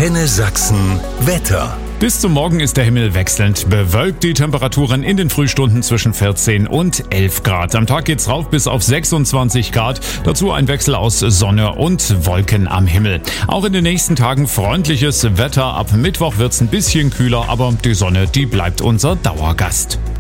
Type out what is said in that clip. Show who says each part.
Speaker 1: Antenne Sachsen Wetter.
Speaker 2: Bis zum Morgen ist der Himmel wechselnd bewölkt, die Temperaturen in den Frühstunden zwischen 14 und 11 Grad. Am Tag geht's rauf bis auf 26 Grad, dazu ein Wechsel aus Sonne und Wolken am Himmel. Auch in den nächsten Tagen freundliches Wetter, ab Mittwoch wird's ein bisschen kühler, aber die Sonne, die bleibt unser Dauergast.